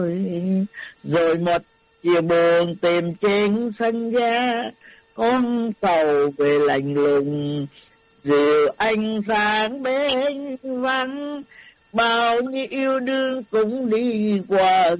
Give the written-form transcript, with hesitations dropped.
Rồi một chiều buồn tìm trên sân ga, con tàu về lạnh lùng dịu ánh sáng bên vắng, bao nhiêu yêu đương cũng đi qua